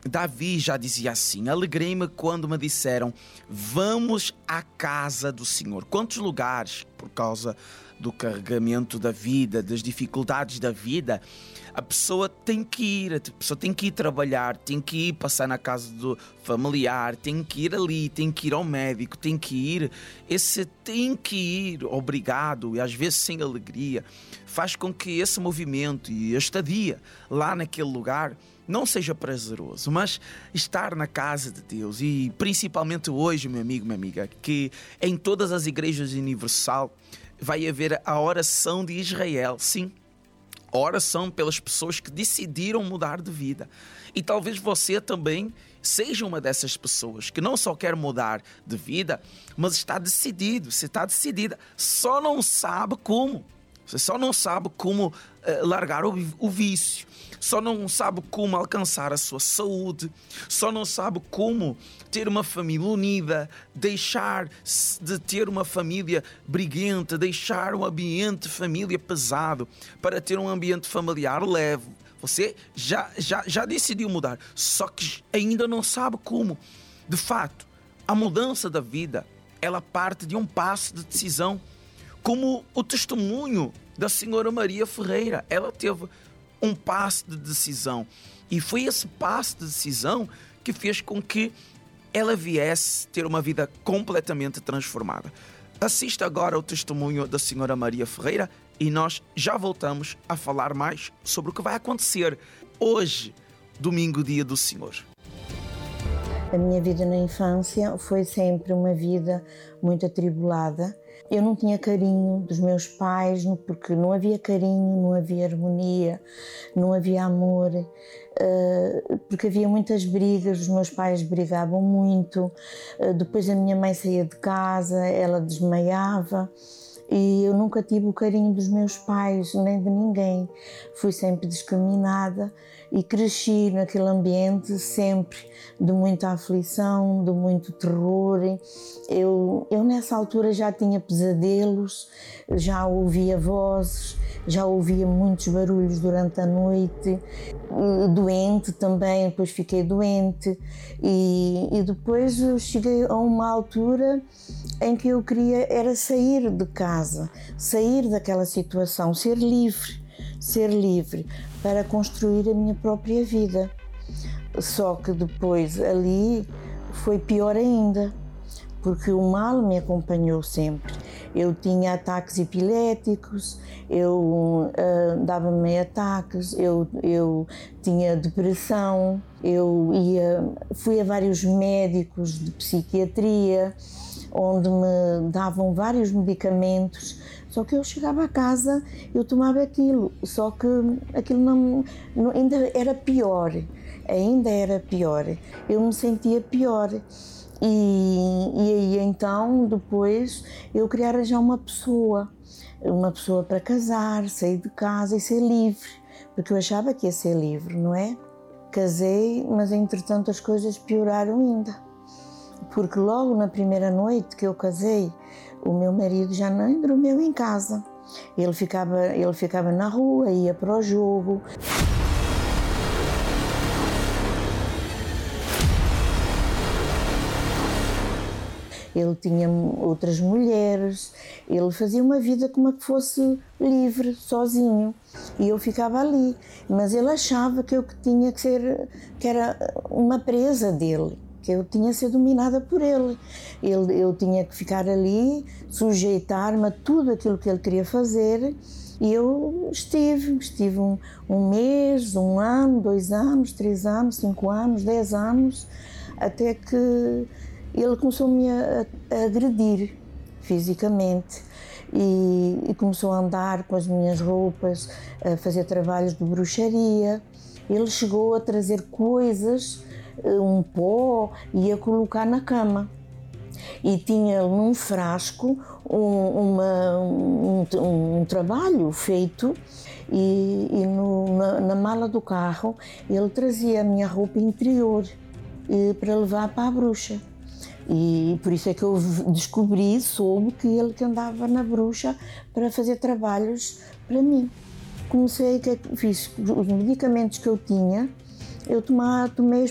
Davi já dizia assim: alegrei-me quando me disseram, vamos à casa do Senhor. Quantos lugares, por causa do carregamento da vida, das dificuldades da vida, a pessoa tem que ir, trabalhar, tem que ir passar na casa do familiar, tem que ir ali, tem que ir ao médico, tem que ir. Esse tem que ir, obrigado, e às vezes sem alegria, faz com que esse movimento e a estadia lá naquele lugar não seja prazeroso, mas estar na casa de Deus, e principalmente hoje, meu amigo, minha amiga, que em todas as igrejas universal vai haver a oração de Israel, sim, a oração pelas pessoas que decidiram mudar de vida. E talvez você também seja uma dessas pessoas que não só quer mudar de vida, mas está decidido, você está decidida, só não sabe como. Você só não sabe como largar o vício, só não sabe como alcançar a sua saúde, só não sabe como ter uma família unida, deixar de ter uma família briguenta, deixar um ambiente de família pesado para ter um ambiente familiar leve. Você já decidiu mudar, só que ainda não sabe como. De fato, a mudança da vida, ela parte de um passo de decisão, como o testemunho da senhora Maria Ferreira. Ela teve um passo de decisão, e foi esse passo de decisão que fez com que ela viesse ter uma vida completamente transformada. Assista agora o testemunho da senhora Maria Ferreira e nós já voltamos a falar mais sobre o que vai acontecer hoje, domingo, dia do Senhor. A minha vida na infância foi sempre uma vida muito atribulada. Eu não tinha carinho dos meus pais, porque não havia carinho, não havia harmonia, não havia amor, porque havia muitas brigas, os meus pais brigavam muito, depois a minha mãe saía de casa, ela desmaiava. E eu nunca tive o carinho dos meus pais, nem de ninguém. Fui sempre discriminada e cresci naquele ambiente sempre de muita aflição, de muito terror. Eu nessa altura já tinha pesadelos, já ouvia vozes, já ouvia muitos barulhos durante a noite. Doente também, depois fiquei doente. E depois eu cheguei a uma altura em que eu queria era sair de casa, sair daquela situação, ser livre para construir a minha própria vida. Só que depois ali foi pior ainda, porque o mal me acompanhou sempre. Eu tinha ataques epiléticos, dava-me ataques, eu tinha depressão, fui a vários médicos de psiquiatria, onde me davam vários medicamentos, só que eu chegava a casa, eu tomava aquilo, só que aquilo ainda era pior, eu me sentia pior. E aí então, depois, eu queria arranjar uma pessoa para casar, sair de casa e ser livre, porque eu achava que ia ser livre, não é? Casei, mas entretanto as coisas pioraram ainda. Porque logo na primeira noite que eu casei, o meu marido já nem dormiu em casa. Ele ficava na rua, ia para o jogo. Ele tinha outras mulheres, ele fazia uma vida como que fosse livre, sozinho. E eu ficava ali. Mas ele achava que eu tinha que ser, que era uma presa dele, que eu tinha que ser dominada por ele. Eu tinha que ficar ali, sujeitar-me a tudo aquilo que ele queria fazer. E eu estive um mês, 1 ano, 2 anos, 3 anos, 5 anos, 10 anos, até que ele começou-me a agredir fisicamente e começou a andar com as minhas roupas, a fazer trabalhos de bruxaria. Ele chegou a trazer coisas, um pó, e a colocar na cama. E tinha num frasco um trabalho feito e na mala do carro ele trazia a minha roupa interior para levar para a bruxa. E por isso é que eu soube que ele que andava na bruxa para fazer trabalhos para mim. Fiz os medicamentos que eu tinha, eu tomei